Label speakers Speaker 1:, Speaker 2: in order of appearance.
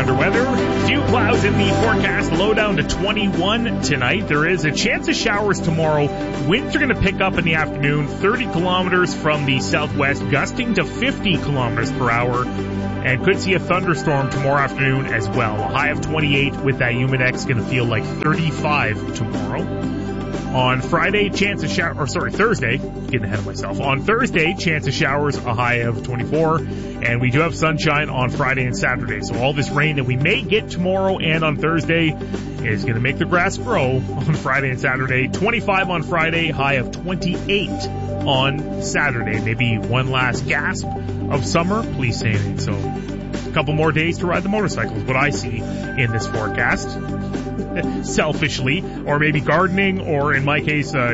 Speaker 1: winter weather. Few clouds in the forecast, low down to 21 tonight. There is a chance of showers tomorrow. Winds are going to pick up in the afternoon, 30 kilometers from the southwest, gusting to 50 kilometers per hour. And could see a thunderstorm tomorrow afternoon as well. A high of 28 with that humidex, going to feel like 35 tomorrow. On Friday, Thursday, getting ahead of myself. On Thursday, chance of showers, a high of 24. And we do have sunshine on Friday and Saturday. So all this rain that we may get tomorrow and on Thursday is going to make the grass grow on Friday and Saturday. 25 on Friday, high of 28 on Saturday. Maybe one last gasp of summer. Please say anything. So a couple more days to ride the motorcycle is what I see in this forecast. Selfishly, or maybe gardening, or in my case,